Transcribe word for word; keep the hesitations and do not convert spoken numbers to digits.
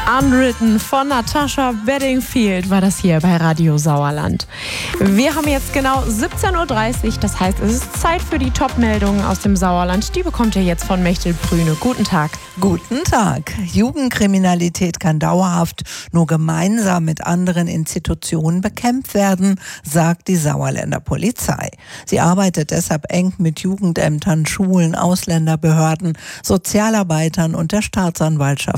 Unwritten von Natasha Bedingfield war das hier bei Radio Sauerland. Wir haben jetzt genau siebzehn Uhr dreißig, das heißt, es ist Zeit für die Top-Meldungen aus dem Sauerland. Die bekommt ihr jetzt von Mechtel Brüne. Guten Tag. Guten Tag. Jugendkriminalität kann dauerhaft nur gemeinsam mit anderen Institutionen bekämpft werden, sagt die Sauerländer Polizei. Sie arbeitet deshalb eng mit Jugendämtern, Schulen, Ausländerbehörden, Sozialarbeitern und der Staatsanwaltschaft